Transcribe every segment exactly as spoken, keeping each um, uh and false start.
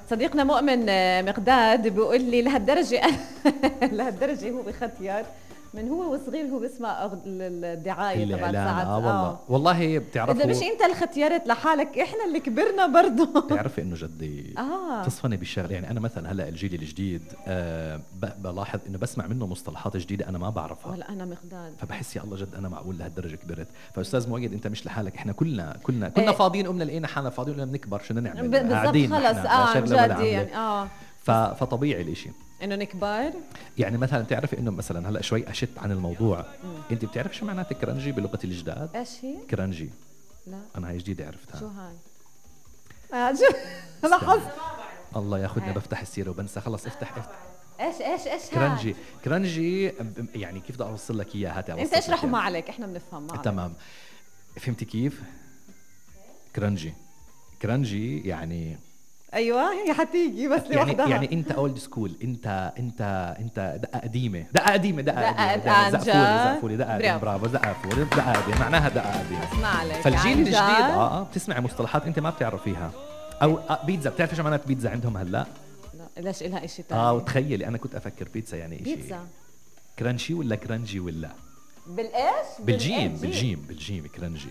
صديقنا مؤمن مقداد بيقول لي لهالدرجه لهالدرجه هو بختيار من هو وصغير هو بيسمع الدعايه تبع ساعات. اه والله آه. والله بتعرفوا اذا مش انت اللي ختيرت لحالك احنا اللي كبرنا برضه. بتعرفي انه جدي اه تصفني بالشغل. يعني انا مثلا هلا الجيل الجديد آه بلاحظ انه بسمع منه مصطلحات جديده انا ما بعرفها ولا انا مقداد، فبحس يا الله جد انا معقول لهالدرجه كبرت. فاستاذ مؤيد انت مش لحالك، احنا كلنا كلنا كنا إيه فاضيين قمنا لقينا حالنا فاضيين قمنا بنكبر شو بدنا نعمل قاعدين خلص اه عن جد يعني اه فطبيعي الاشي انه نكبر. يعني مثلا تعرفي انه مثلا هلا شوي اشت عن الموضوع. مم. انت بتعرف شو معناته كرنجي بلغه الجداد؟ ايش هي كرنجي؟ لا انا هاي جديده عرفتها. شو هاي؟ اه شو لاحظ الله ياخذنا بفتح السيره وبنسى. خلص افتح افتح ايش ايش ايش كرنجي كرنجي يعني كيف بدي اوصل لك اياها؟ هاتي انت اشرح ما عليك احنا بنفهم. ما تمام فهمتي كيف؟ كرنجي كرنجي يعني ايوه هي حتيجي بس يعني لوحدها. يعني انت اولد سكول، انت انت انت دقه قديمه دقه قديمه دقه قديمه زقفولي زقفولي دقه قديمه برافو زقفولي دقه قديمه معناها دقه قديمه. اسمع عليك فالجيل الجديد اه اه بتسمعي مصطلحات انت ما بتعرفيها. او آه بيتزا، بتعرفي شو معنات بيتزا عندهم هلا؟ لا ليش إلها شيء ثاني؟ اه وتخيلي انا كنت افكر بيتزا يعني شيء بيتزا كرانشي ولا كرنجي ولا بالايش؟ بالجيم بالجيم بالجيم كرنجي.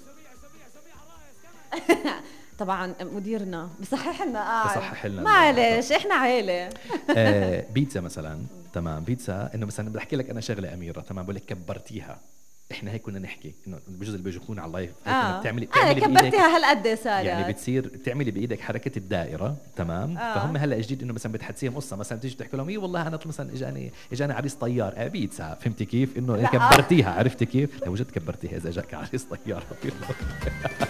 طبعا مديرنا بصحح لنا قاعد بصحح لنا معلش احنا عيله. آه بيتزا مثلا تمام بيتزا انه مثلا بدي احكي لك انا شغله اميره تمام بقول لك كبرتيها. احنا هيك كنا نحكي انه بجوز اللي بيجوا على اللايف آه. بتعملي بتعملي آه كبرتيها هالقد صارت يعني بتصير بتعملي بايدك حركه الدائره تمام. آه. فهم هلا جديد انه مثلا بتحدثيهم قصه مثلا تيجي تحكي لهم اي والله انا مثلا اجاني اجاني عريس طيار آه بيتزا. فهمتي كيف؟ انه كبرتيها. عرفتي كيف؟ لو جد كبرتيها اذا اجاك عريس طيار